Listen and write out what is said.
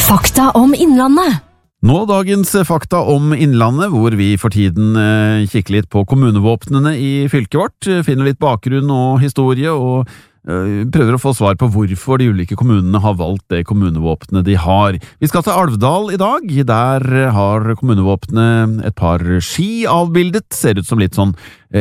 Fakta om Innlandet. Nå dagens fakta om Innlandet, hvor vi for tiden kikker litt på kommunevåpnene i fylket vårt, finner litt bakgrunn og historie, og prøver å få svar på hvorfor de ulike kommunene har valgt det kommunevåpnet de har. Vi skal til Alvdal i dag. Der har kommunevåpnet et par ski avbildet, ser ut som litt sånn